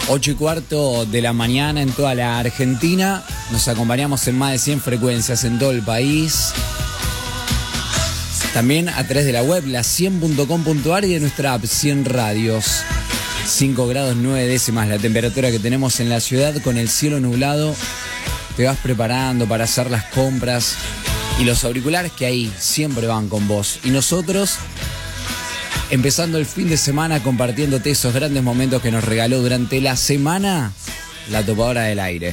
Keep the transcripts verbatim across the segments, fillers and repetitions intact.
ocho y cuarto de la mañana en toda la Argentina. Nos acompañamos en más de cien frecuencias en todo el país. También a través de la web, la cien punto com punto ar y de nuestra app cien Radios. cinco grados nueve décimas la temperatura que tenemos en la ciudad con el cielo nublado. Te vas preparando para hacer las compras y los auriculares que ahí siempre van con vos. Y nosotros, empezando el fin de semana compartiéndote esos grandes momentos que nos regaló durante la semana la topadora del aire.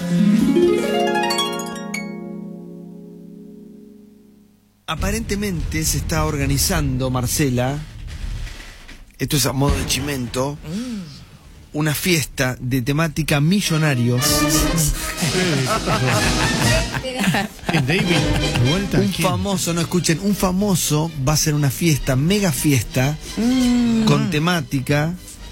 Aparentemente se está organizando, Marcela, esto es a modo de chimento, una fiesta de temática millonarios. David, vuelta. Un famoso, no escuchen, un famoso va a hacer una fiesta, mega fiesta, mm. con temática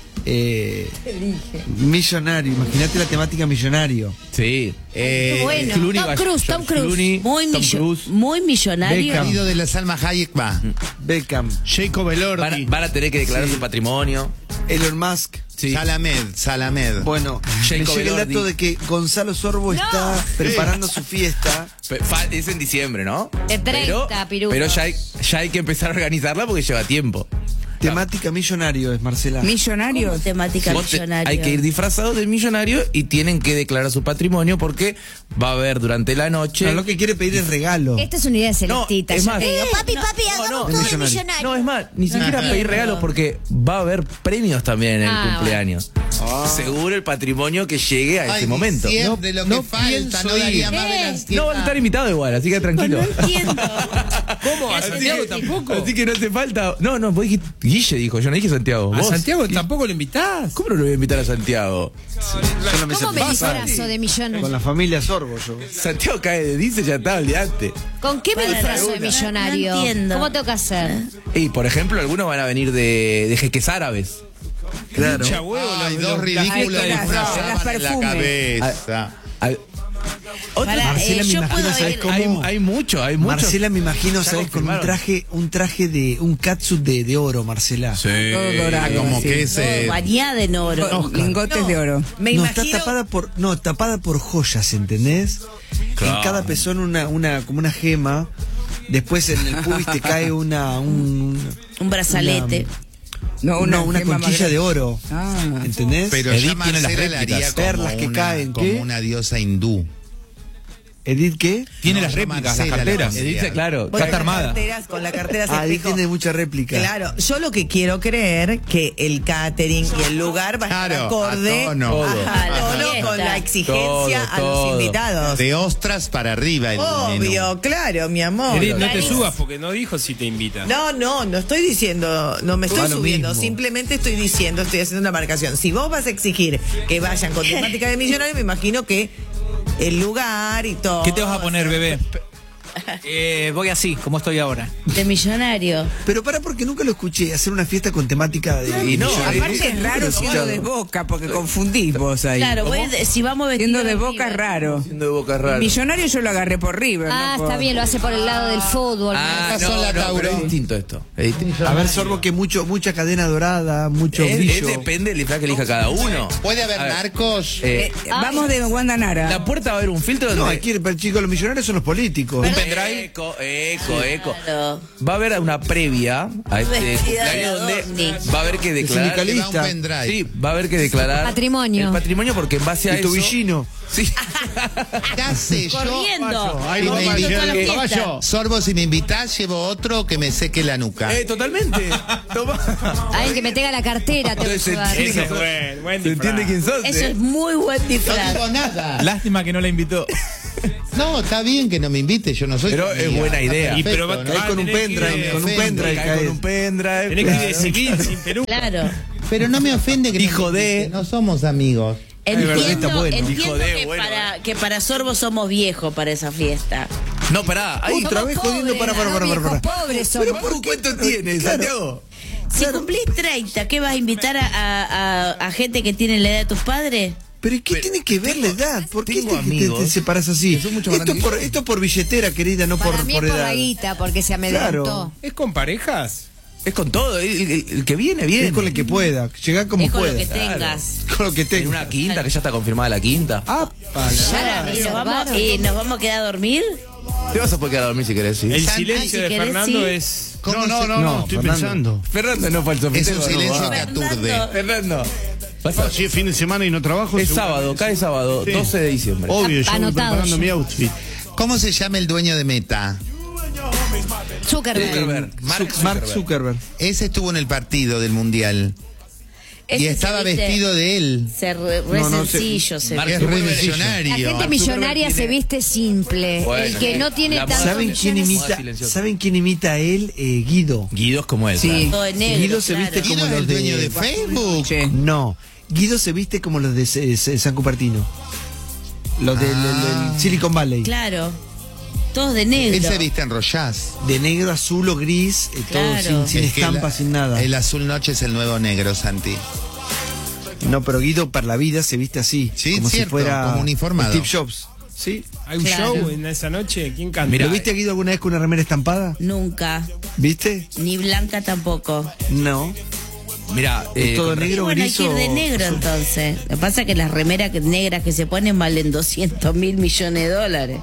eh, millonario. Imagínate la temática millonario. Sí. Eh, bueno. Clooney Tom Cruise, Tom Cruise. Clooney, muy, Tom millo Cruise. muy millonario. Beckham. Marido de la Salma Hayek va. Beckham. Jacob Elordi. Van a, van a tener que declarar Sí. su patrimonio. Elon Musk. Sí. Salamed, Salamed. Bueno, Jacob me llega el Elordi. dato de que Gonzalo Sorbo No. está preparando su fiesta. Pe- fa- Es en diciembre, ¿no? De treinta, pero, pirulos. pero ya hay, ya hay que empezar a organizarla porque lleva tiempo. Temática millonario es, Marcela. Millonario. Como temática Vos te- millonaria. hay que ir disfrazados de millonario y tienen que declarar su patrimonio porque va a haber durante la noche. No, lo que quiere pedir es regalo. Esta es una idea de Celestita. No, es ya más. te digo. Papi, papi, hagamos no, todo es de millonario. millonario. No, es más, ni siquiera No. pedir regalos porque va a haber premios también en el Ah, cumpleaños. Seguro el patrimonio que llegue a Ay, ese momento. Siempre lo que no falta, pienso no daría ir. más de las No, van a estar invitados igual, así que tranquilo. No entiendo. ¿Cómo? ¿A ¿Qué Santiago haces? tampoco? Así que no hace falta. No, no, vos dijiste. Guille dijo, yo no dije Santiago. ¿A Vos. Santiago tampoco lo invitás? ¿Cómo no lo voy a invitar a Santiago? Yo no me ¿Cómo sé me pasar. disfrazo de millonario? Con la familia Sorbo yo. Santiago cae de dice, ya está, olvidate. ¿Con qué me Para disfrazo de una. millonario? No entiendo. ¿Cómo tengo que hacer? Y por ejemplo, algunos van a venir de, de jeques árabes. Claro. Mucha huevo, Ay, los- dos los- ridículos las- de una las sábana en la perfumes. cabeza. Al- Otro- Para, Marcela, eh, me yo imagino, puedo ¿sabes ir. cómo? hay, hay mucho, hay mucho. Marcela, me imagino, Ya ¿sabes? Con un confirmaron. traje, un traje de, un catsup de, de oro, Marcela. Sí. Todo dorado. Como sí. que es. eh, Bañada en oro. Con lingotes de oro. Me no, imagino. está tapada por, no, tapada por joyas, ¿entendés? Claro. En cada pezón una, una, como una gema. Después en el pubis te cae una, un, Un brazalete. No, una, una gema más conchilla de grande. oro. Ah. ¿Entendés? Pero Edith ya tiene las Marcela la haría réplicas. como Perlas que una, caen, como ¿qué? una diosa hindú. ¿Edith qué? Tiene No, las yo réplicas, las Marcela la carteras. pondría. Dice, claro, Bueno, está con las armada. carteras- con la cartera se Ah, Edith explicó. tiene mucha réplica. Claro, yo lo que quiero creer que el catering y el lugar va a estar Claro, acorde a tono. Todo. a A la tono fiesta. con la exigencia Todo, a todo. los invitados. De ostras para arriba el Obvio, menú. claro, mi amor. Edith, no te Clarísimo. subas porque no dijo si te invita. No, no, no estoy diciendo, no me estoy Va lo subiendo, mismo. simplemente estoy diciendo, estoy haciendo una marcación. Si vos vas a exigir que vayan con temática de millonario, me imagino que el lugar y todo. ¿Qué te vas a poner, bebé? Eh, voy así, como estoy ahora. De millonario. Pero para porque nunca lo escuché hacer una fiesta con temática de Y no, millonario. Aparte es raro siendo de Boca, porque confundís vos ahí. Claro, voy de- si vamos Siendo vestidos de Boca es River. raro. Siendo de boca rara. Millonario yo lo agarré por River. Ah, no por- está bien, lo hace por el lado del fútbol. Ah, Estas son no, la no, Tauro. pero es distinto esto. Es distinto. A ver, Sorbo, que mucho, mucha cadena dorada, mucho Es- es brillo. depende del disfraz que elija cada uno. ¿Puede haber A ver, narcos? eh, Eh, Vamos de Guandanara. la puerta va a haber un filtro donde. No, aquí, pero chicos, los millonarios son los políticos. Un pendrive. Eco, eco, eco. Claro. Va a haber una previa a este Vestida cumpleaños de donde ovni. va a haber que declarar. sindicalista. Te da un pendrive. Sí, va a haber que declarar. Patrimonio. El patrimonio porque en base a Y tu eso. villino. Sí. Ya sé, yo. Corriendo. Si me Corriendo invitas- toda la fiesta. Sorbo, si me invitás, llevo otro que me seque la nuca. Eh, totalmente. Toma. Alguien que me tenga la cartera, te voy a Entonces, llevar. entiende Ese quién es sos. buen, buen ¿Se disfraz. entiende quién sos? Eso eh? es muy buen No disfraz. digo nada. Lástima que no la invitó. No, está bien que no me invite, yo no soy. Pero tu es amiga. buena Está idea. Y pero perfecto, va- ¿no? Cae con un tenés que ir pendrive, de- con un ofende, pendrive. Cae cae. con un pendrive. Tenés que ir de claro. civil sin Perú. Claro. Pero no me ofende que no Hijo me de- invite, no somos amigos. Entiendo, está bueno. entiendo Hijo de, que, bueno, para, que para Sorbo somos viejos para esa fiesta. No, pará. Ahí Otra vez jodiendo, para, para, para, para. para. Pobres somos. ¿Pero por cuánto tienes, Claro. Santiago? Si cumplís treinta, ¿qué vas a invitar a, a- a- a gente que tiene la edad de tus padres? Pero ¿y qué tiene que ver la edad? ¿Por qué tengo te, te- amigos te separas así? que son mucho más Esto es, grandes por, que yo. esto es por billetera, querida, no Para por, mí por es por edad. la guita, porque se amedrentó. Claro. ¿Es con parejas? Es con todo, el, el- el que viene, viene. Es con el que pueda. Llegá como Es con pueda. lo que tengas. Con lo que En tenga. una quinta, que ya está confirmada la quinta. Ah, Ya la ¿Y nos, vamos, reservaron. y nos vamos a quedar a dormir? Te vas a poder quedar a dormir si querés, sí. El Santi, silencio si de querés, Fernando sí. es. ¿Cómo No, no, se- no, No, estoy Fernando. pensando. Fernando no fue el Es un sofitero, no, silencio va. que aturde. Fernando. Fernando. Vas a- Si es fin de semana y no trabajo. Es seguramente sábado, sí. cae sábado, Sí. doce de diciembre. Obvio, yo voy Anotado preparando ya. mi outfit. ¿Cómo se llama el dueño de Meta? Zuckerberg. Zuckerberg. Mark Mark Zuckerberg. Zuckerberg. Ese estuvo en el partido del Mundial. Ese Y se estaba viste- vestido de él. Se re, re No, no, se- sencillo. se Mark Es ve. re Zuckerberg. visionario. La gente millonaria se viste simple. Bueno, el que no tiene la- tanto ¿Saben quién millones- imita? silencioso. ¿Saben quién imita a él? Eh, Guido. Guido es como él. Sí. Todo de negro, Guido se claro. viste como ¿Guido es los el de, dueño de Facebook? Sí. No, Guido se viste como los de S- S- San Cupertino. Los del Ah. el- el Silicon Valley. Claro. Todos de negro. Él se viste en rollaz. De negro, azul o gris, eh, todo Claro. sin, sin Es que estampa, el- sin nada. El azul noche es el nuevo negro, Santi. No, pero Guido para la vida se viste así. Sí, como cierto, si fuera como uniformado. Steve Jobs. ¿Sí? Hay un Claro. show en esa noche. ¿Quién canta? Mirá, ¿Lo viste a Guido alguna vez con una remera estampada? Nunca. ¿Viste? Ni blanca tampoco. No. Mira, Es eh, todo con- negro, Bueno, hay gris que ir de o- negro entonces. Lo que pasa es que las remeras que- negras que se ponen valen doscientos mil millones de dólares.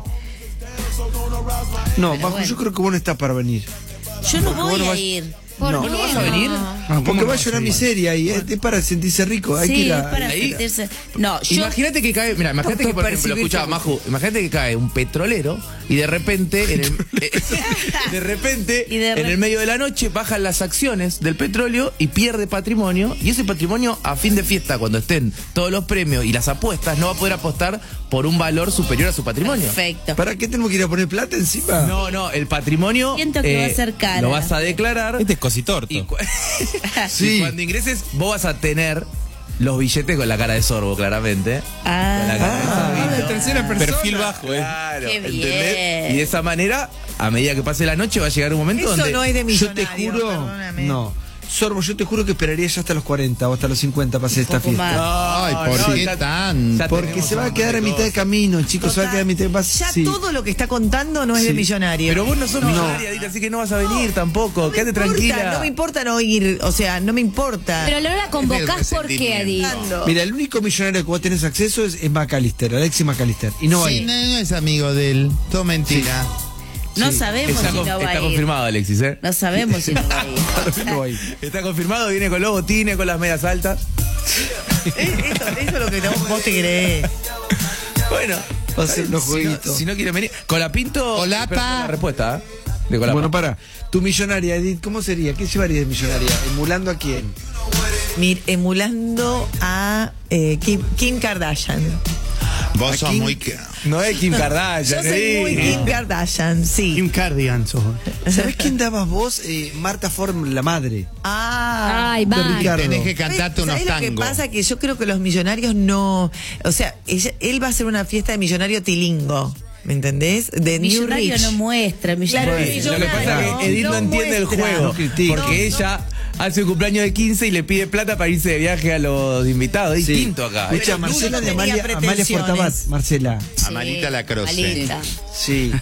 No, Pero bajo, bueno. yo creo que vos no estás para venir. Yo no Porque voy vos no a vas- ir. ¿Por No. qué ¿No vas a venir? no? Porque va a llorar miseria y es, es para sentirse rico. Hay que Sí, ir es a, para ahí- sentirse. No, yo. Imagínate que cae, mira, imagínate que por ejemplo, escucha, Maju, imagínate que cae un petrolero y de repente, en el, eh, de repente, Y de en re- el medio de la noche bajan las acciones del petróleo y pierde patrimonio, y ese patrimonio a fin de fiesta, cuando estén todos los premios y las apuestas, no va a poder apostar por un valor superior a su patrimonio. Perfecto. ¿Para qué tenemos que ir a poner plata encima? No, no, el patrimonio Siento que va a ser cara. lo vas a declarar. Este es cositorto. Y, cu- Sí. y cuando ingreses, vos vas a tener los billetes con la cara de sorbo, claramente. Ah. Con la cara de sorbito. tercera persona. Perfil bajo, ¿eh? Claro, Qué ¿entendés? bien. Y de esa manera, a medida que pase la noche, va a llegar un momento Eso donde. no es de Yo millonario. te juro, perdóname. no. Sorbo, yo te juro que esperaría ya hasta los cuarenta o hasta los cincuenta para hacer esta poco fiesta. más. Ay, ¿por no, qué ya- tan? ya Porque tenemos se va un a quedar a montón de mitad de camino, chicos. Se va a quedar a mitad de Ya sí. todo lo que está contando no es de Sí. millonario. Pero vos no sos No. millonaria, Dita, así que no vas a venir tampoco. No me Quédate importa, tranquila. No me importa no ir, o sea, no me importa. Pero no la convocás del porque, Adi. resentimiento. Mira, el único millonario que vos tenés acceso es, es McAllister, Alexis McAllister. Y no va a Sí, ir. no, no es amigo de él. Todo mentira. No sabemos Está, si con- no va está a ir. confirmado, Alexis, ¿eh? No sabemos si no va a ir. No va a ir. Está confirmado, viene con los botines, con las medias altas. Eh, eso, eso es lo que vos vos te crees. Bueno, Va a ser los si no, jueguitos. si no quieren venir. Colapinto. Colapa. espera la respuesta, ¿eh? De Colapa. Bueno, para. Tu millonaria, Edith, ¿cómo sería? ¿Qué llevarías de millonaria? ¿Emulando a quién? Mir, emulando a eh, Kim, Kim Kardashian. Vos sos Aquí- muy... No es Kim Yo Kardashian, soy muy ¿eh? Kim Kardashian, sí. Kim Cardigan sos. ¿Sabés quién dabas vos? Eh, Marta Form, la madre. Ah. Ay, De va. Ricardo. Tenés que cantarte unos ¿Sabés lo que tangos. pasa? Que yo creo que los millonarios no... O sea, ella- él va a hacer una fiesta de millonario tilingo. ¿Me entendés? De New Millonario Rich. no muestra, Claro, millonario. Lo que pasa es que Edith no, No entiende el muestra. juego. No critica. Porque No, ella hace un cumpleaños de quince y le pide plata para irse de viaje a los invitados. Es Sí. distinto acá. Escucha, Pero Marcela no de tenía Amalia, Amalia pretensiones. Fortabat. Marcela. Amalita Lacroce. Malita. Sí.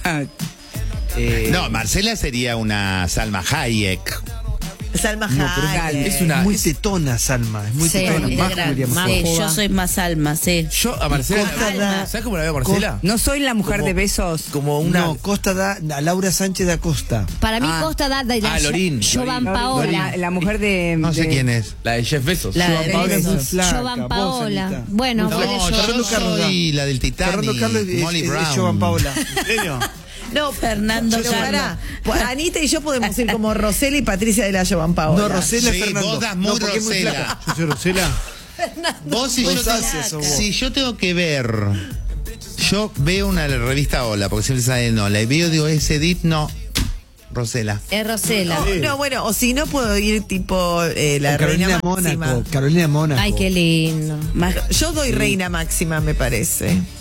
Eh, No, Marcela sería una Salma Hayek. Salma No, pero Hayek. es una- muy es- tetona, Salma. Es muy Sí, tetona. es Más gran- diríamos. sí, Más yo joven. soy más alma, sí. Yo a Marcela. Costa da- ¿Sabes cómo la veo a Marcela? No soy la mujer Como- de besos. Como una. No, Costa da a Laura Sánchez da Costa. Para mí, Ah. Costa Dada y la Ah, Lorín, Jovan Lorín. Paola. La, la mujer de. No sé de- quién es. La de Jeff Bezos. La Jovan de Paola es muy Besos. flaca. Jovan vos, Paola. Anita. Bueno, Muy No, flaca. yo Fernando Carlos da. soy la del Titanic. Fernando Carlos es, Molly es- es Brown. Jovan Paola. ¿En serio? No, Fernando pero Carlos. pará. Pues Anita y yo podemos ir como Rosela y Patricia de la Jovan Paola. No, Rosela Sí, es Fernando. vos das muy no, porque es muy Rosela. flaca. Yo soy Rosela. Vos si Vos yo, haces eso, vos. si yo tengo que ver, yo veo una revista Hola, porque siempre sale en Hola, y veo, digo, es Edith, no, Rosela. Es Rosela. No, no, bueno, o si no puedo ir tipo eh, la O Carolina reina máxima. Mónaco. Carolina Mónaco. Ay, qué lindo. Más- Yo doy reina máxima, me parece.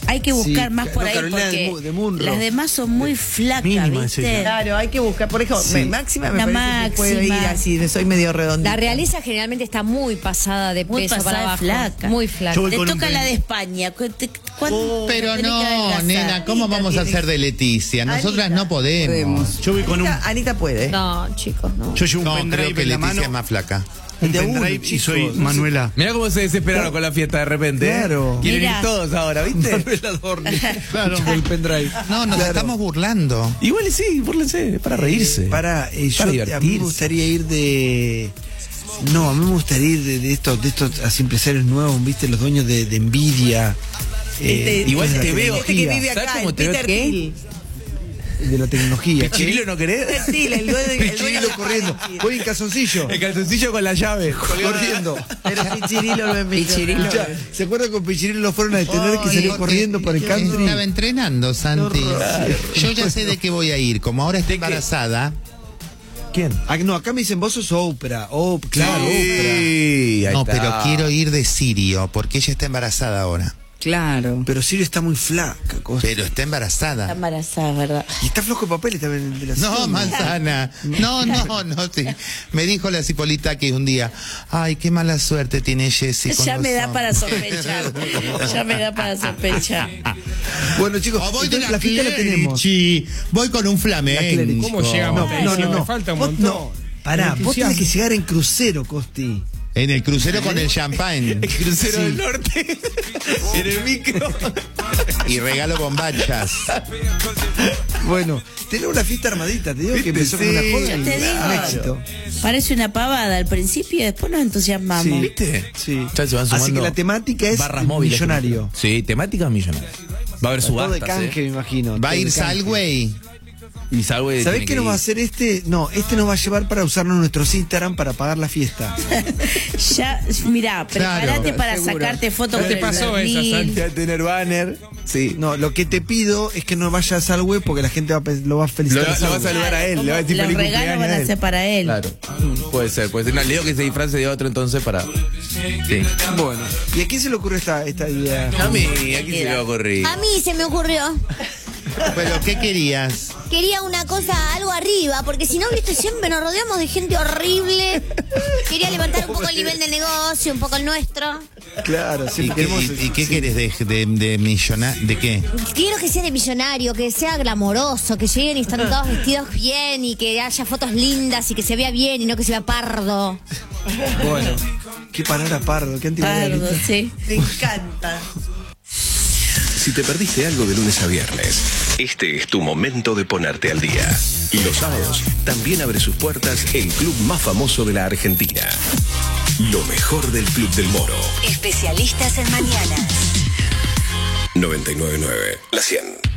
Hay que buscar Sí, más por no, ahí Carolina porque de Mu- de Munro. las demás son muy flacas, Mínima es ¿viste? ella. Claro, hay que buscar. Por ejemplo, Sí. me- máxima me La parece que puedo ir máxima. así, soy medio redondita. La realeza generalmente está muy pasada de Muy peso pasada para de abajo. flaca. Muy flaca. Yo voy Te con un toca pen- la de España. ¿Cu- te- cuánto Pero tenés que no, adelgazar? nena, ¿cómo vamos a hacer de Leticia? Nosotras Anita. no podemos. Yo voy con un. Anita, Anita puede. No, chicos, no. Yo llevo un No, creo pendrive que en la Leticia mano. es más flaca. Un De uno, pendrive y chicos, soy no sé. Manuela. Mirá cómo se desesperaron con la fiesta de repente. ¿eh? Claro. Quieren Mirá. ir todos ahora, ¿viste? Manuela Dorni. Claro. El pendrive. No, nos Claro. estamos burlando. Igual y sí, búrlense, es para reírse. Para, eh, yo, Para a mí me divertirse. gustaría ir de. No, a mí me gustaría ir de, de estos, de estos así empresarios nuevos, viste, los dueños de, de Nvidia. eh, Este- Igual de la te veo. Este que vive ¿Sabes acá, cómo el te veo? Peter ¿Qué? Thiel. de la tecnología. ¿Pichirilo no querés? Peter Thiel, el dueño, el dueño Pichirilo de- corriendo. Voy en calzoncillo. El calzoncillo con la llave. Corriendo. Pero Pichirilo lo es Pichirilo. Escuchá, ¿se acuerdan con Pichirilo lo fueron a detener que salió corriendo por el country? Estaba entrenando, Santi. horror. Yo ya sé de qué voy a ir. Como ahora está embarazada, ¿Quién? Ah, no, acá me dicen vos sos Oprah. Oh, claro, Oprah. Sí, ahí no, está. pero quiero ir de Sirio, porque ella está embarazada ahora. Claro. Pero Sirio está muy flaca, cosa. Pero está Está embarazada. embarazada, ¿verdad? Y está flojo de papeles también de la No, serie. manzana. No, no, no, sí. Me dijo la Cipolita que un día, ay, qué mala suerte tiene Jessie con Ya los me da hombres". para sospechar. Ya me da para sospechar. Bueno, chicos, O voy de entonces la, la fiesta la tenemos. Clerici. Voy con un La Clerici. flamenco. ¿Cómo llegamos? No, no, no, no. Me falta un Vos montón. no. Pará, vos tenés que llegar en crucero, Costi. En el crucero con el champagne. El crucero del norte. En el micro. Y regalo bombachas. Bueno, tenés una fiesta armadita, te digo que empezó con una joda Yo y te digo. un éxito. Parece una pavada al principio y después nos entusiasmamos. Sí. ¿Viste? Sí. Ya se van Así sumando que la temática es barras móviles. millonario. Sí, temática millonario. Va a haber Todo de subastas. canje, ¿eh? me imagino. ¿Va a todo ir de canje. Salway? Y Salwe ¿Sabés tiene qué que nos va a ir. hacer este? No, este nos va a llevar para usarlo en nuestros Instagram para pagar la fiesta. Ya, mirá, prepárate para seguro. sacarte fotos ¿Qué te con el pasó esa, Bernil. Santi? Ya tener banner. Sí. No, lo que te pido es que no vayas al web porque la gente va a pe- lo va a Lo, felicitar. lo a va a Salwe. saludar a él, le va a decir Los feliz regalos cumpleaños van a él. ser para él. Claro, puede ser, puede ser. No, le digo que se disfrace de otro entonces para. Sí. Bueno, ¿y a quién se le ocurre esta, esta idea? A mí, aquí se le va a ocurrir. A mí se me ocurrió. ¿Pero qué querías? Quería una cosa, algo arriba, porque si no, viste, siempre nos rodeamos de gente horrible. Quería levantar un poco el nivel del negocio, un poco el nuestro. Claro, ¿Y sí, qué, queremos. y- y qué querés de, de, de millonario? ¿De qué? Quiero que sea de millonario, que sea glamoroso, que lleguen y están todos vestidos bien y que haya fotos lindas y que se vea bien y no que se vea pardo. Bueno, qué palabra pardo, qué antigüedad. Pardo, sí. Me encanta. Si te perdiste algo de lunes a viernes, este es tu momento de ponerte al día. Los sábados también abre sus puertas el club más famoso de la Argentina. Lo mejor del Club del Moro. Especialistas en mañanas. noventa y nueve punto nueve, La cien.